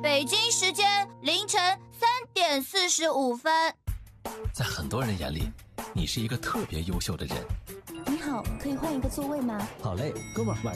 北京时间凌晨3点45分。 在很多人眼里，你是一个特别优秀的人。 你好，可以换一个座位吗？ 好嘞，哥们儿，晚